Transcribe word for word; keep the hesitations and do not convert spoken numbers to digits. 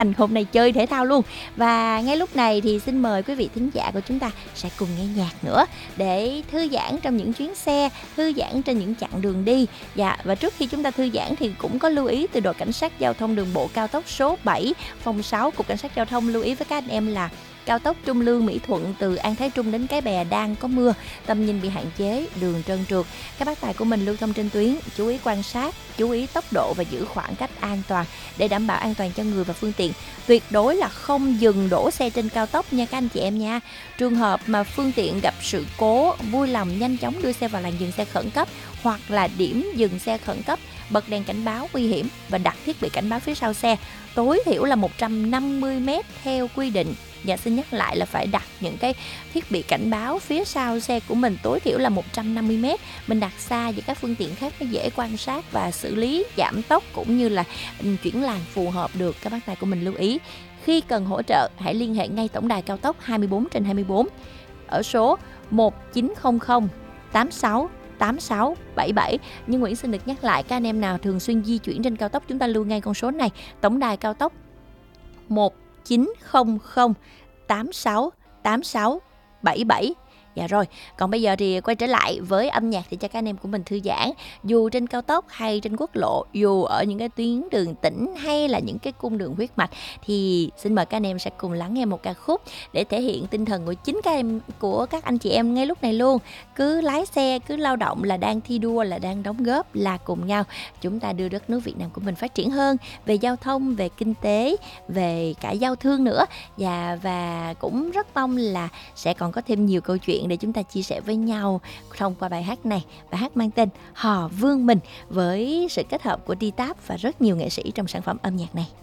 Anh hôm nay chơi thể thao luôn. Và ngay lúc này thì xin mời quý vị thính giả của chúng ta sẽ cùng nghe nhạc nữa để thư giãn trong những chuyến xe, thư giãn trên những chặng đường đi. Dạ, và trước khi chúng ta thư giãn thì cũng có lưu ý từ đội cảnh sát giao thông đường bộ cao tốc số bảy, phòng sáu, Cục Cảnh sát Giao thông lưu ý với các anh em là cao tốc Trung Lương - Mỹ Thuận từ An Thái Trung đến Cái Bè đang có mưa, tầm nhìn bị hạn chế, đường trơn trượt. Các bác tài của mình lưu thông trên tuyến chú ý quan sát, chú ý tốc độ và giữ khoảng cách an toàn để đảm bảo an toàn cho người và phương tiện. Tuyệt đối là không dừng đổ xe trên cao tốc nha các anh chị em nha. Trường hợp mà phương tiện gặp sự cố, vui lòng nhanh chóng đưa xe vào làn dừng xe khẩn cấp hoặc là điểm dừng xe khẩn cấp, bật đèn cảnh báo nguy hiểm và đặt thiết bị cảnh báo phía sau xe tối thiểu là một trăm năm mươi mét theo quy định. Và xin nhắc lại là phải đặt những cái thiết bị cảnh báo phía sau xe của mình tối thiểu là một trăm năm mươi mét. Mình đặt xa với các phương tiện khác mới dễ quan sát và xử lý, giảm tốc cũng như là chuyển làn phù hợp được. Các bác tài của mình lưu ý. Khi cần hỗ trợ, hãy liên hệ ngay tổng đài cao tốc hai mươi bốn trên hai mươi bốn ở số một chín không không tám sáu tám sáu bảy bảy. Nhưng Nguyễn xin được nhắc lại, các anh em nào thường xuyên di chuyển trên cao tốc chúng ta lưu ngay con số này, tổng đài cao tốc một chín không không tám sáu tám sáu bảy bảy. Dạ rồi, còn bây giờ thì quay trở lại với âm nhạc để cho các anh em của mình thư giãn. Dù trên cao tốc hay trên quốc lộ, dù ở những cái tuyến đường tỉnh hay là những cái cung đường huyết mạch, thì xin mời các anh em sẽ cùng lắng nghe một ca khúc để thể hiện tinh thần của chính các em, của các anh chị em ngay lúc này luôn. Cứ lái xe, cứ lao động là đang thi đua, là đang đóng góp, là cùng nhau chúng ta đưa đất nước Việt Nam của mình phát triển hơn về giao thông, về kinh tế, về cả giao thương nữa. Và, và cũng rất mong là sẽ còn có thêm nhiều câu chuyện để chúng ta chia sẻ với nhau thông qua bài hát này. Bài hát mang tên Hò Vương Mình với sự kết hợp của Đi Táp và rất nhiều nghệ sĩ trong sản phẩm âm nhạc này.